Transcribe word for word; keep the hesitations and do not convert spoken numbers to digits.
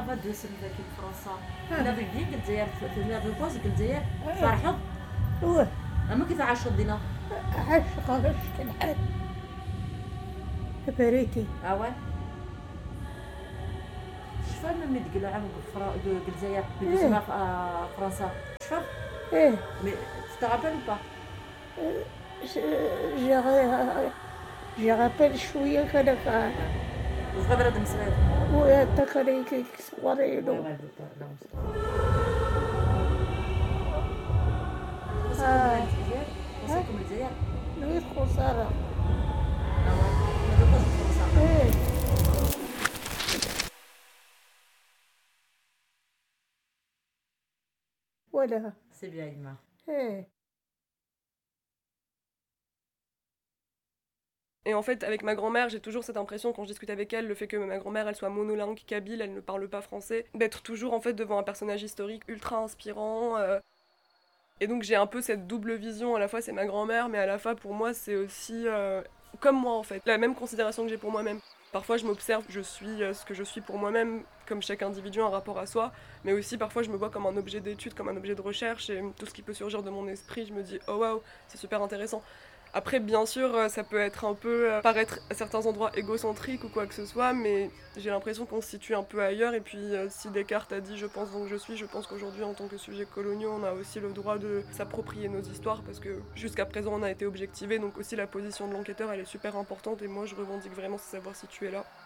افا دوسن ذاك فرنسا انا بنجي الجزائر في الميربوز الجزائر فرحوا هو اما كيف عاشوا الدينا عاش غرش الحال بريتي اوا شفا من تقول عام فرا الجزائر بيجي فرنسا شفا ايه تتعبان با جي رابيل شويه كذا وغبره دم صغير ويا تكريكي صغيرينو اه وصلكم الجزائر نويت خساره ايه voilà. C'est bien, Ima. Hey. Et en fait, avec ma grand-mère, j'ai toujours cette impression, quand je discute avec elle, le fait que ma grand-mère, elle soit monolingue kabyle, elle ne parle pas français, d'être toujours en fait devant un personnage historique ultra inspirant. Euh... Et donc j'ai un peu cette double vision, à la fois c'est ma grand-mère, mais à la fois pour moi c'est aussi euh, comme moi en fait, la même considération que j'ai pour moi-même. Parfois je m'observe, je suis ce que je suis pour moi-même, comme chaque individu en rapport à soi, mais aussi parfois je me vois comme un objet d'étude, comme un objet de recherche, et tout ce qui peut surgir de mon esprit, je me dis oh waouh, c'est super intéressant. Après, bien sûr, ça peut être un peu, euh, paraître à certains endroits égocentrique ou quoi que ce soit, mais j'ai l'impression qu'on se situe un peu ailleurs. Et puis, euh, si Descartes a dit « je pense donc je suis », je pense qu'aujourd'hui, en tant que sujet coloniaux, on a aussi le droit de s'approprier nos histoires, parce que jusqu'à présent, on a été objectivés, donc aussi la position de l'enquêteur, elle est super importante, et moi, je revendique vraiment ce savoir situé là.